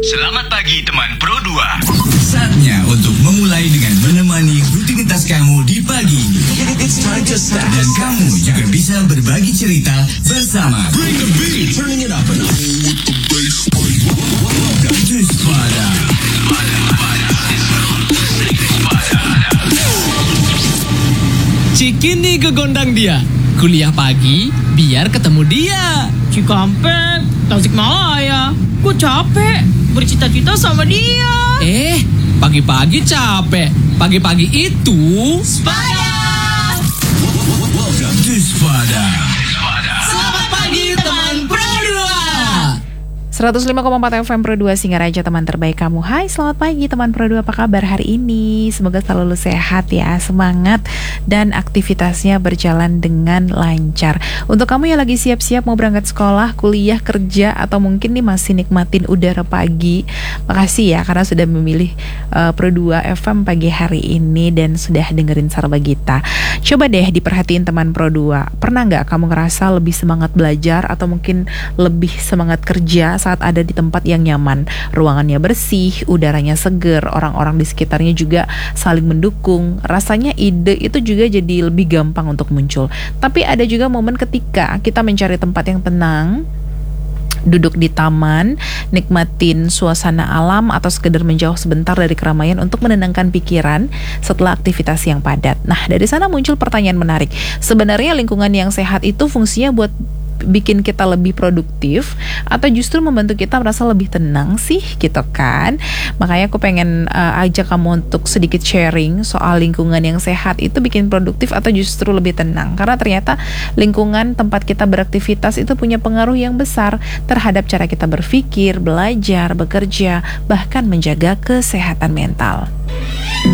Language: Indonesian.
Selamat pagi teman Pro 2. Saatnya untuk memulai dengan menemani rutinitas kamu di pagi ini. Dan kamu juga bisa berbagi cerita bersama Jus Pada. Cikini gegondang dia, kuliah pagi biar ketemu dia. Cikampek, Tasikmalaya, gue capek bercita-cita sama dia. Pagi-pagi capek. Pagi-pagi itu Jus Pada. Selamat pagi teman Pro 105,4 FM Pro 2 Singaraja, teman terbaik kamu. Hai, selamat pagi teman Pro 2, apa kabar hari ini? Semoga selalu sehat ya, semangat dan aktivitasnya berjalan dengan lancar. Untuk kamu yang lagi siap-siap mau berangkat sekolah, kuliah, kerja, atau mungkin nih masih nikmatin udara pagi, makasih ya karena sudah memilih Pro 2 FM pagi hari ini dan sudah dengerin Sarbagita. Coba deh diperhatiin teman Pro 2, pernah nggak kamu ngerasa lebih semangat belajar atau mungkin lebih semangat kerja saat ada di tempat yang nyaman, ruangannya bersih, udaranya seger, orang-orang di sekitarnya juga saling mendukung. Rasanya ide itu juga jadi lebih gampang untuk muncul. Tapi ada juga momen ketika kita mencari tempat yang tenang, duduk di taman, nikmatin suasana alam, atau sekedar menjauh sebentar dari keramaian untuk menenangkan pikiran setelah aktivitas yang padat. Nah, dari sana muncul pertanyaan menarik. Sebenarnya lingkungan yang sehat itu fungsinya buat bikin kita lebih produktif atau justru membantu kita merasa lebih tenang sih, gitu kan? Makanya aku pengen ajak kamu untuk sedikit sharing soal lingkungan yang sehat itu bikin produktif atau justru lebih tenang. Karena ternyata lingkungan tempat kita beraktivitas itu punya pengaruh yang besar terhadap cara kita berpikir, belajar, bekerja, bahkan menjaga kesehatan mental.